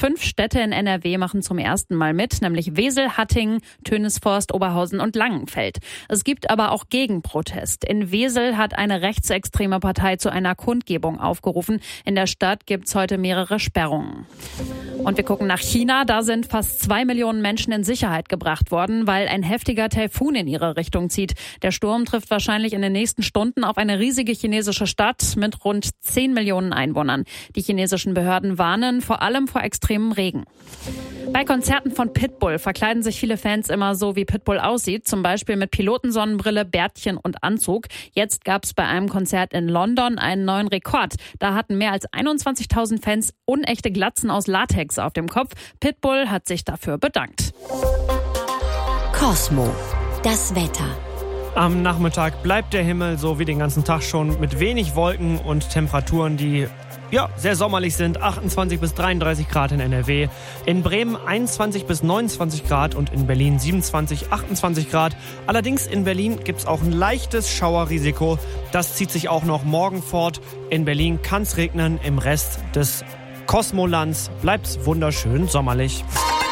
5 Städte in NRW machen zum ersten Mal mit, nämlich Wesel, Hattingen, Tönisvorst, Oberhausen und Langenfeld. Es gibt aber auch Gegenprotest. In Wesel hat eine rechtsextreme Partei zu einer Kundgebung aufgerufen. In der Stadt gibt es heute mehrere Sperrungen. Und wir gucken nach China. Da sind fast 2 Millionen Menschen in Sicherheit gebracht worden, weil ein heftiger Taifun in ihre Richtung zieht. Der Sturm trifft wahrscheinlich in den nächsten Stunden auf eine riesige chinesische Stadt mit rund 10 Millionen Einwohnern. Die chinesischen Behörden warnen vor allem vor extremem Regen. Bei Konzerten von Pitbull verkleiden sich viele Fans immer so, wie Pitbull aussieht. Zum Beispiel mit Pilotensonnenbrille, Bärtchen und Anzug. Jetzt gab es bei einem Konzert in London einen neuen Rekord. Da hatten mehr als 21.000 Fans unechte Glatzen aus Latex auf dem Kopf. Pitbull hat sich dafür bedankt. Cosmo, das Wetter. Am Nachmittag bleibt der Himmel so wie den ganzen Tag schon mit wenig Wolken und Temperaturen, die sehr sommerlich sind. 28 bis 33 Grad in NRW. In Bremen 21 bis 29 Grad und in Berlin 27, 28 Grad. Allerdings in Berlin gibt's auch ein leichtes Schauerrisiko. Das zieht sich auch noch morgen fort. In Berlin kann's regnen. Im Rest des Kosmolands bleibt's wunderschön sommerlich.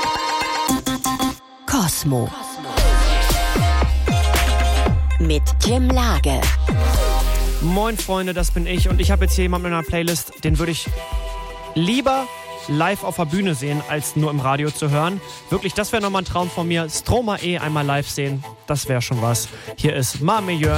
Cosmo. Mit Jim Lage. Moin Freunde, das bin ich und ich habe jetzt hier jemanden in meiner Playlist, den würde ich lieber live auf der Bühne sehen, als nur im Radio zu hören. Wirklich, das wäre nochmal ein Traum von mir. Stromae einmal live sehen, das wäre schon was. Hier ist Ma Meilleur.